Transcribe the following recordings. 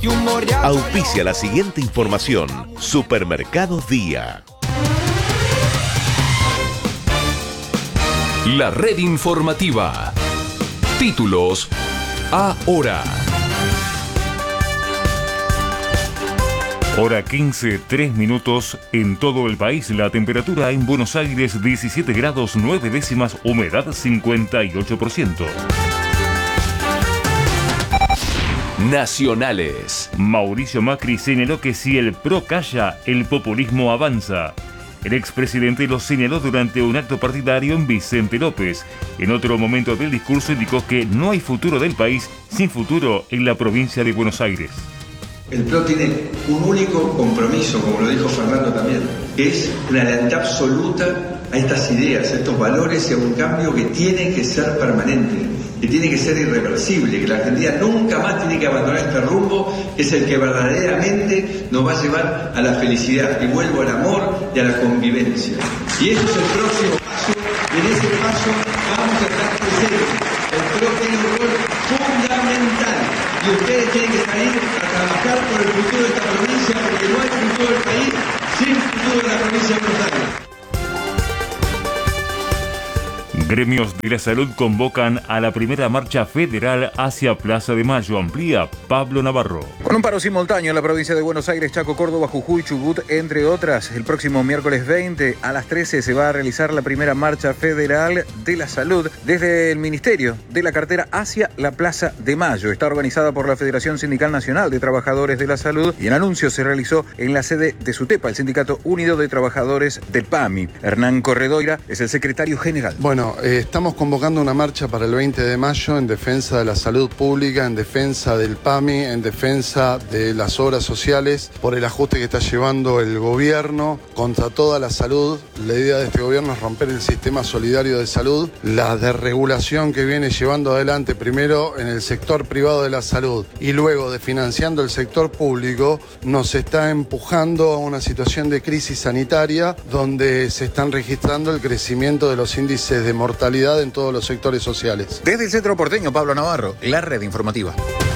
Auspicia la siguiente información. Supermercados Día. La red informativa. Títulos ahora. Hora 15, 3 minutos en todo el país. La temperatura en Buenos Aires 17 grados 9 décimas, humedad 58%. Nacionales. Mauricio Macri señaló que si el PRO calla, el populismo avanza. El expresidente lo señaló durante un acto partidario en Vicente López. En otro momento del discurso indicó que no hay futuro del país sin futuro en la provincia de Buenos Aires. El PRO tiene un único compromiso, como lo dijo Fernando también, que es una lealtad absoluta a estas ideas, a estos valores y a un cambio que tiene que ser permanente, que tiene que ser irreversible, que la Argentina nunca más tiene que abandonar este rumbo, que es el que verdaderamente nos va a llevar a la felicidad, y vuelvo al amor y a la convivencia. Y ese es el próximo paso, y en ese paso vamos a estar presentes. El PRO tiene un rol fundamental, y ustedes tienen que salir a trabajar por el futuro de esta provincia, porque no hay futuro del país sin futuro de la provincia de Buenos Aires. Gremios de la salud convocan a la primera marcha federal hacia Plaza de Mayo. Amplía Pablo Navarro. Con un paro simultáneo en la provincia de Buenos Aires, Chaco, Córdoba, Jujuy, Chubut, entre otras, el próximo miércoles 20 a las 13 se va a realizar la primera marcha federal de la salud desde el Ministerio de la Cartera hacia la Plaza de Mayo. Está organizada por la Federación Sindical Nacional de Trabajadores de la Salud y el anuncio se realizó en la sede de SUTEPA, el Sindicato Unido de Trabajadores del PAMI. Hernán Corredoira es el secretario general. Bueno, estamos convocando una marcha para el 20 de mayo en defensa de la salud pública, en defensa del PAMI, en defensa de las obras sociales, por el ajuste que está llevando el gobierno contra toda la salud. La idea de este gobierno es romper el sistema solidario de salud, la desregulación que viene llevando adelante primero en el sector privado de la salud y luego desfinanciando el sector público, nos está empujando a una situación de crisis sanitaria donde se están registrando el crecimiento de los índices de mortalidad en todos los sectores sociales. Desde el centro porteño, Pablo Navarro, la red informativa.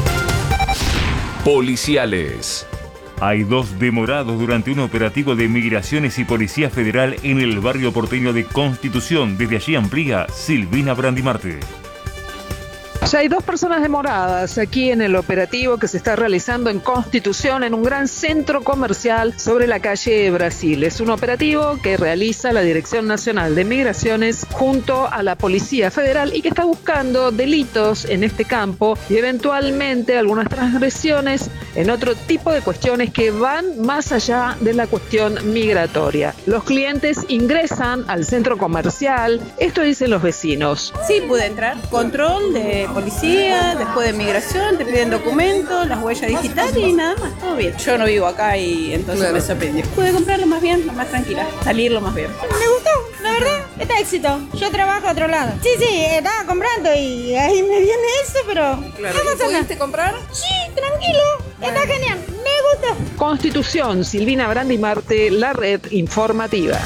Policiales. Hay 2 demorados durante un operativo de Migraciones y Policía Federal en el barrio porteño de Constitución. Desde allí amplía Silvina Brandimarte. Ya hay 2 personas demoradas aquí en el operativo que se está realizando en Constitución, en un gran centro comercial sobre la calle Brasil. Es un operativo que realiza la Dirección Nacional de Migraciones junto a la Policía Federal y que está buscando delitos en este campo y eventualmente algunas transgresiones en otro tipo de cuestiones que van más allá de la cuestión migratoria. Los clientes ingresan al centro comercial, esto dicen los vecinos. Sí, pude entrar. Control de policía, después de migración, te piden documentos, las huellas digitales y nada más, todo bien. Yo no vivo acá y entonces me sorprendió. Pude comprarlo más bien, lo más tranquila, salirlo más bien. Me gustó, la verdad, está éxito. Yo trabajo a otro lado. Sí, estaba comprando y ahí me viene eso, pero... Claro, ¿y pudiste comprar? Sí, tranquilo, está genial, me gustó. Constitución, Silvina Brandimarte, la red informativa.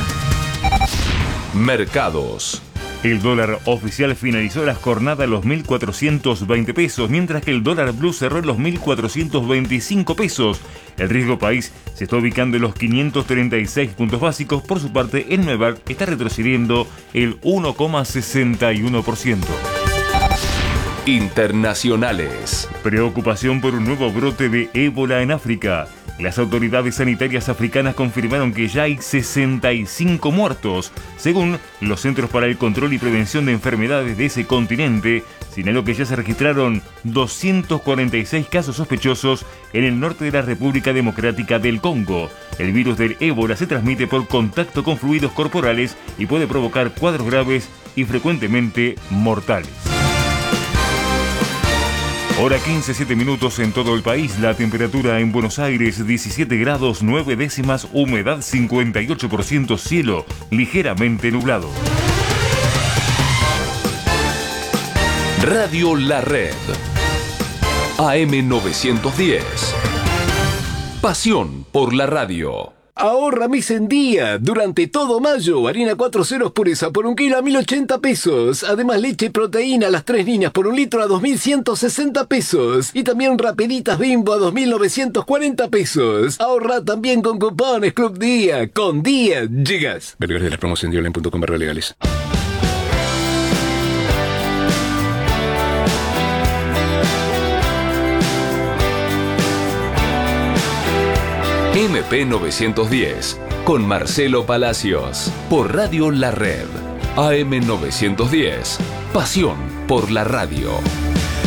Mercados. El dólar oficial finalizó la jornada en los 1.420 pesos, mientras que el dólar blue cerró en los 1.425 pesos. El riesgo país se está ubicando en los 536 puntos básicos. Por su parte, el Nuevar está retrocediendo el 1,61%. Internacionales. Preocupación por un nuevo brote de ébola en África. Las autoridades sanitarias africanas confirmaron que ya hay 65 muertos. Según los Centros para el Control y Prevención de Enfermedades de ese continente, señaló que ya se registraron 246 casos sospechosos en el norte de la República Democrática del Congo. El virus del ébola se transmite por contacto con fluidos corporales y puede provocar cuadros graves y frecuentemente mortales. Hora 15, 7 minutos en todo el país. La temperatura en Buenos Aires 17 grados 9 décimas, humedad 58%, cielo ligeramente nublado. Radio La Red. AM 910. Pasión por la radio. Ahorra mes en día. Durante todo mayo, harina 4 ceros pureza por 1 kilo a 1.080 pesos. Además, leche y proteína, las 3 niñas por 1 litro a 2.160 pesos. Y también rapiditas Bimbo a 2.940 pesos. Ahorra también con cupones Club Día. Con Día llegas. Ver de las promos en diolen.com/legales. MP 910 con Marcelo Palacios por Radio La Red. AM 910. Pasión por la radio.